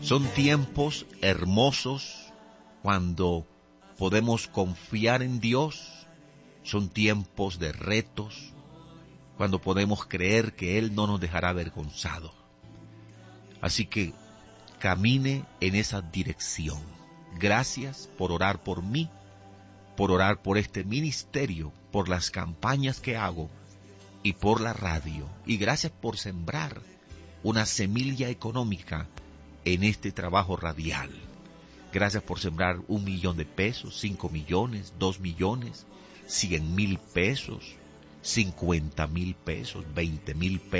Son tiempos hermosos cuando podemos confiar en Dios. Son tiempos de retos cuando podemos creer que Él no nos dejará avergonzados. Así que camine en esa dirección. Gracias por orar por mí, por orar por este ministerio, por las campañas que hago y por la radio. Y gracias por sembrar una semilla económica en este trabajo radial. Gracias por sembrar 1 millón de pesos, 5 millones, 2 millones, 100,000 pesos, 50,000 pesos, 20,000 pesos.